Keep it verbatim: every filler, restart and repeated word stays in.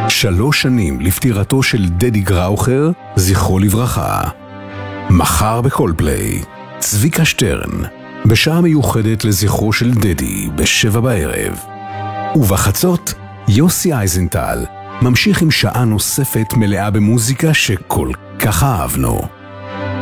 שלוש שנים לפטירתו של דדי גראוכר, זכרו לברכה. מחר בקולפליי, צביקה שטרן, בשעה מיוחדת לזכרו של דדי, בשבע בערב. ובחצות, יוסי אייזנטל, ממשיך עם שעה נוספת מלאה במוזיקה שכל כך אהבנו.